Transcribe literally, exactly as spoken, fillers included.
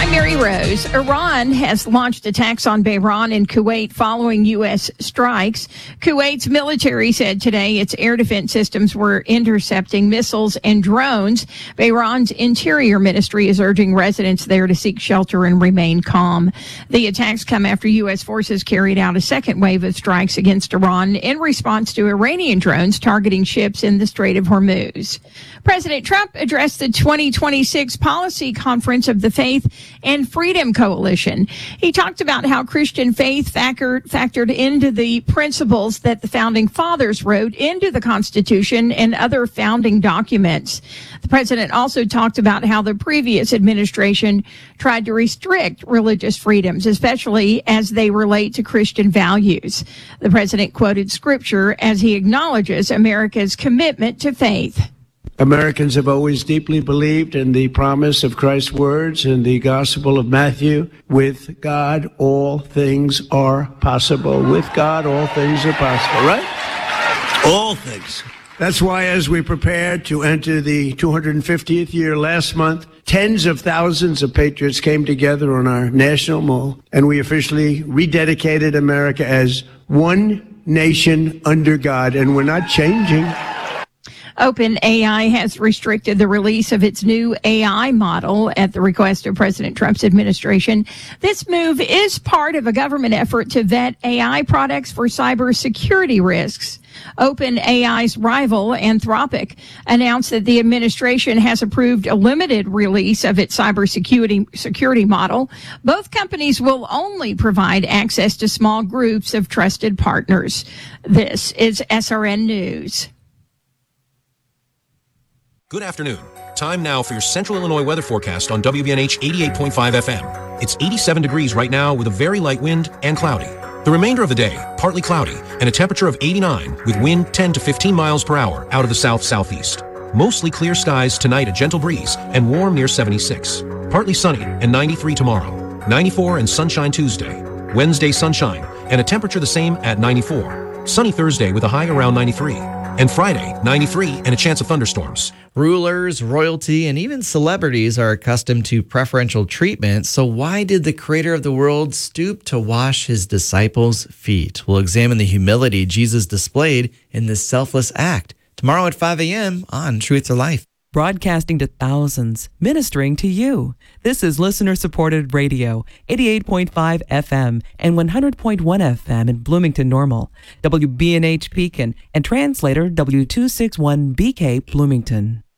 I'm Mary Rose. Iran has launched attacks on Bahrain and Kuwait following U S strikes. Kuwait's military said today its air defense systems were intercepting missiles and drones. Bahrain's interior ministry is urging residents there to seek shelter and remain calm. The attacks come after U S forces carried out a second wave of strikes against Iran in response to Iranian drones targeting ships in the Strait of Hormuz. President Trump addressed the twenty twenty-six Policy Conference of the Faith and Freedom Coalition. He talked about how Christian faith factored, factored into the principles that the founding fathers wrote into the Constitution and other founding documents. The president also talked about how the previous administration tried to restrict religious freedoms, especially as they relate to Christian values. The president quoted scripture as he acknowledges America's commitment to faith. Americans have always deeply believed in the promise of Christ's words in the Gospel of Matthew. With God, all things are possible. With God, all things are possible, right? All things. That's why as we prepared to enter the two hundred fiftieth year last month, tens of thousands of patriots came together on our National Mall, and we officially rededicated America as one nation under God, and we're not changing. OpenAI has restricted the release of its new A I model at the request of President Trump's administration. This move is part of a government effort to vet A I products for cybersecurity risks. OpenAI's rival, Anthropic, announced that the administration has approved a limited release of its cybersecurity security model. Both companies will only provide access to small groups of trusted partners. This is S R N News. Good afternoon. Time now for your Central Illinois weather forecast on W B N H eighty-eight point five F M. It's eighty-seven degrees right now with a very light wind and cloudy. The remainder of the day, partly cloudy and a temperature of eighty-nine with wind ten to fifteen miles per hour out of the south-southeast. Mostly clear skies tonight, a gentle breeze and warm near seventy-six. Partly sunny and ninety-three tomorrow. ninety-four and sunshine Tuesday. Wednesday sunshine and a temperature the same at ninety-four. Sunny Thursday with a high around ninety-three. And Friday, ninety-three and a chance of thunderstorms. Rulers, royalty, and even celebrities are accustomed to preferential treatment. So why did the creator of the world stoop to wash his disciples' feet? We'll examine the humility Jesus displayed in this selfless act. Tomorrow at five a.m. on Truth or Life. Broadcasting to thousands, ministering to you. This is listener-supported radio, eighty-eight point five F M and one hundred point one F M in Bloomington Normal, W B N H Pekin, and translator W two sixty-one B K Bloomington.